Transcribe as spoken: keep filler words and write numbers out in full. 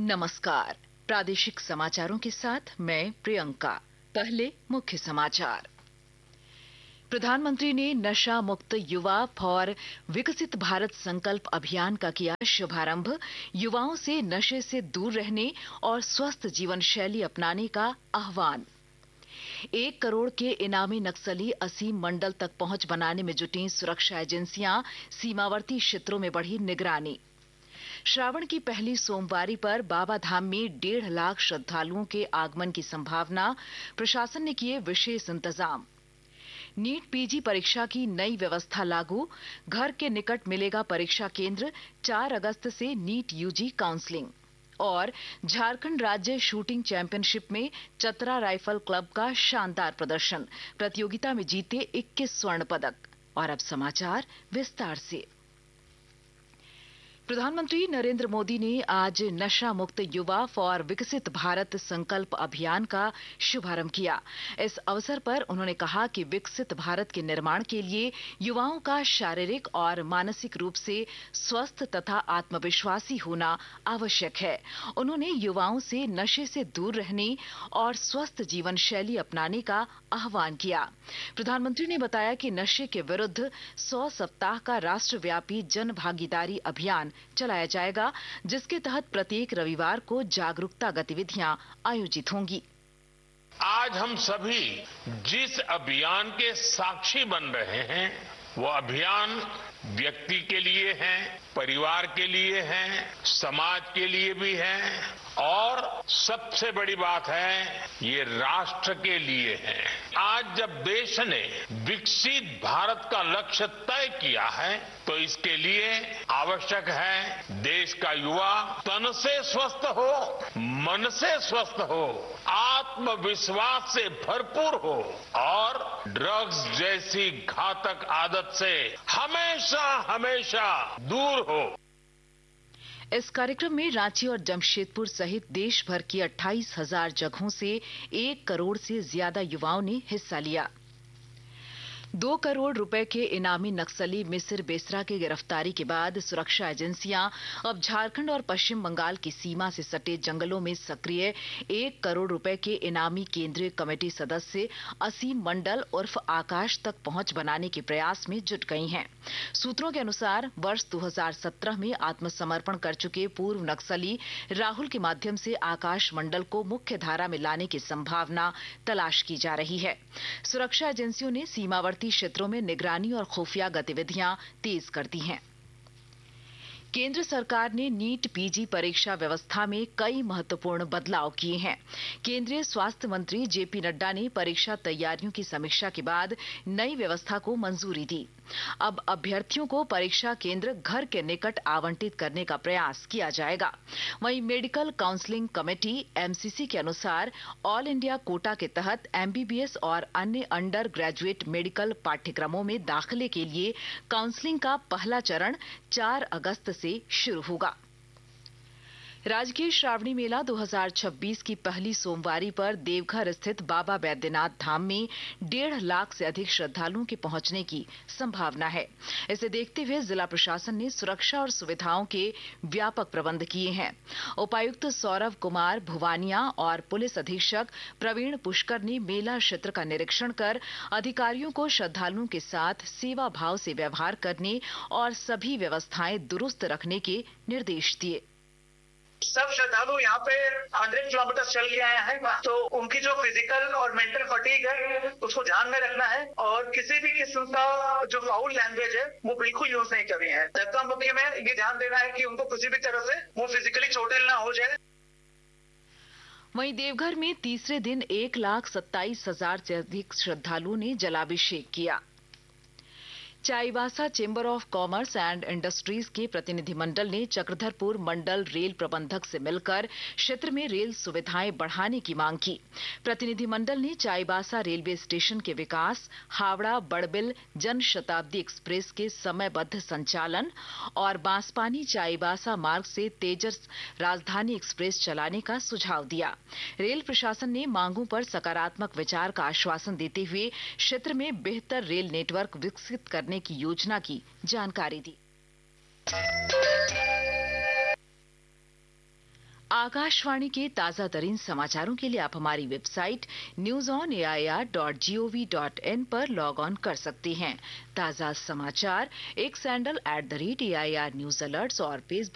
नमस्कार। प्रादेशिक समाचारों के साथ मैं प्रियंका। पहले मुख्य समाचार। प्रधानमंत्री ने नशा मुक्त युवा फॉर विकसित भारत संकल्प अभियान का किया शुभारंभ। युवाओं से नशे से दूर रहने और स्वस्थ जीवन शैली अपनाने का आह्वान। एक करोड़ के इनामी नक्सली असीम मंडल तक पहुंच बनाने में जुटी सुरक्षा एजेंसियां, सीमावर्ती क्षेत्रों में बढ़ी निगरानी। श्रावण की पहली सोमवारी पर बाबा धाम में डेढ़ लाख श्रद्धालुओं के आगमन की संभावना, प्रशासन ने किए विशेष इंतजाम। नीट पीजी परीक्षा की नई व्यवस्था लागू, घर के निकट मिलेगा परीक्षा केंद्र। चार अगस्त से नीट यूजी काउंसलिंग। और झारखंड राज्य शूटिंग चैंपियनशिप में चतरा राइफल क्लब का शानदार प्रदर्शन, प्रतियोगिता में जीते इक्कीस स्वर्ण पदक। और अब समाचार विस्तार से। प्रधानमंत्री नरेंद्र मोदी ने आज नशा मुक्त युवा फॉर विकसित भारत संकल्प अभियान का शुभारंभ किया। इस अवसर पर उन्होंने कहा कि विकसित भारत के निर्माण के लिए युवाओं का शारीरिक और मानसिक रूप से स्वस्थ तथा आत्मविश्वासी होना आवश्यक है। उन्होंने युवाओं से नशे से दूर रहने और स्वस्थ जीवन शैली अपनाने का आह्वान किया। प्रधानमंत्री ने बताया कि नशे के विरुद्ध सौ सप्ताह का राष्ट्रव्यापी जन भागीदारी अभियान चलाया जाएगा, जिसके तहत प्रत्येक रविवार को जागरूकता गतिविधियां आयोजित होंगी। आज हम सभी जिस अभियान के साक्षी बन रहे हैं, वो अभियान व्यक्ति के लिए है, परिवार के लिए है, समाज के लिए भी है और सबसे बड़ी बात है, ये राष्ट्र के लिए है। आज जब देश ने विकसित भारत का लक्ष्य तय किया है, तो इसके लिए आवश्यक है देश का युवा तन से स्वस्थ हो, मन से स्वस्थ हो, आत्मविश्वास से भरपूर हो और ड्रग्स जैसी घातक आदत से हमेशा हमेशा दूर हो। इस कार्यक्रम में रांची और जमशेदपुर सहित देश भर की अट्ठाईस हजार जगहों से एक करोड़ से ज्यादा युवाओं ने हिस्सा लिया। दो करोड़ रुपए के इनामी नक्सली मिसिर बेसरा की गिरफ्तारी के बाद सुरक्षा एजेंसियां अब झारखंड और पश्चिम बंगाल की सीमा से सटे जंगलों में सक्रिय एक करोड़ रुपए के इनामी केंद्रीय कमेटी सदस्य असीम मंडल उर्फ आकाश तक पहुंच बनाने के प्रयास में जुट गई हैं। सूत्रों के अनुसार वर्ष दो हज़ार सत्रह में आत्मसमर्पण कर चुके पूर्व नक्सली राहुल के माध्यम से आकाश मंडल को मुख्य धारा में लाने की संभावना तलाश की जा रही है। सुरक्षा एजेंसियों ने सीमावर्ती क्षेत्रों में निगरानी और खुफिया गतिविधियां तेज कर दी हैं। केंद्र सरकार ने नीट पीजी परीक्षा व्यवस्था में कई महत्वपूर्ण बदलाव किए हैं। केंद्रीय स्वास्थ्य मंत्री जेपी नड्डा ने परीक्षा तैयारियों की समीक्षा के बाद नई व्यवस्था को मंजूरी दी। अब अभ्यर्थियों को परीक्षा केंद्र घर के निकट आवंटित करने का प्रयास किया जाएगा। वहीं मेडिकल काउंसलिंग कमेटी एमसीसी के अनुसार ऑल इंडिया कोटा के तहत एमबीबीएस और अन्य अंडर ग्रेजुएट मेडिकल पाठ्यक्रमों में दाखिले के लिए काउंसलिंग का पहला चरण चार अगस्त से शुरू होगा। राजकीय श्रावणी मेला दो हज़ार छब्बीस की पहली सोमवारी पर देवघर स्थित बाबा बैद्यनाथ धाम में डेढ़ लाख से अधिक श्रद्धालुओं के पहुंचने की संभावना है। इसे देखते हुए जिला प्रशासन ने सुरक्षा और सुविधाओं के व्यापक प्रबंध किए हैं। उपायुक्त सौरभ कुमार भुवानिया और पुलिस अधीक्षक प्रवीण पुष्कर ने मेला क्षेत्र का निरीक्षण कर अधिकारियों को श्रद्धालुओं के साथ सेवा भाव से व्यवहार करने और सभी व्यवस्थाएं दुरुस्त रखने के निर्देश दिए। सब श्रद्धालु यहाँ पे सौ किलोमीटर चल के आए हैं, तो उनकी जो फिजिकल और मेंटल फटीग है उसको ध्यान में रखना है और किसी भी किस्म का जो फाउल लैंग्वेज है वो बिल्कुल यूज नहीं करनी है। धक्का मुक्की में ये ध्यान देना है कि उनको किसी भी तरह से वो फिजिकली चोटिल ना हो जाए। वहीं देवघर में तीसरे दिन एक लाख सत्ताईस हजार से अधिक श्रद्धालुओं ने जलाभिषेक किया। Chaibasa chamber of commerce and industries के प्रतिनिधिमंडल ने चक्रधरपुर मंडल रेल प्रबंधक से मिलकर क्षेत्र में रेल सुविधाएं बढ़ाने की मांग की। प्रतिनिधिमंडल ने चाईबासा रेलवे स्टेशन के विकास, हावड़ा बड़बिल जन शताब्दी एक्सप्रेस के समयबद्ध संचालन और बांसपानी चाईबासा मार्ग से तेजस राजधानी एक्सप्रेस चलाने का सुझाव दिया। रेल प्रशासन ने मांगों पर सकारात्मक विचार का आश्वासन देते हुए क्षेत्र में बेहतर रेल नेटवर्क विकसित करने की योजना की जानकारी दी। आकाशवाणी के ताजा तरीन समाचारों के लिए आप हमारी website news on A I R dot G O V dot in पर लॉग ऑन कर सकते हैं। ताजा समाचार एक sandal at the rate A I R news alerts और फेसबुक